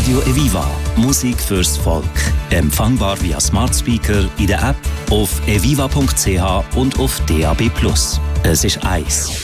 Radio Eviva. Musik fürs Volk. Empfangbar via Smart Speaker in der App, auf eviva.ch und auf DAB+. Es ist eins.